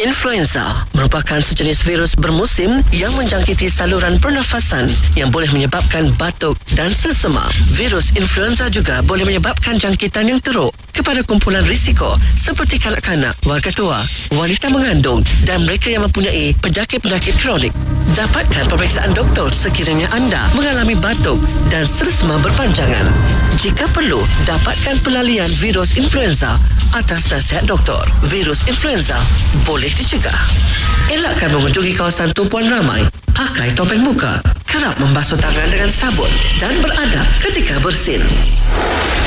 influenza merupakan sejenis virus bermusim yang menjangkiti saluran pernafasan yang boleh menyebabkan batuk dan selsema. Virus influenza juga boleh menyebabkan jangkitan yang teruk kepada kumpulan risiko seperti kanak-kanak, warga tua, wanita mengandung dan mereka yang mempunyai penyakit-penyakit kronik. Dapatkan pemeriksaan doktor sekiranya anda mengalami batuk dan selsema berpanjangan. Jika perlu, dapatkan pelalian virus influenza atas nasihat doktor. Virus influenza boleh dicegah. Elakkan mengunjungi kawasan tumpuan ramai. Pakai topeng muka. Kerap membasuh tangan dengan sabun dan beradab ketika bersin.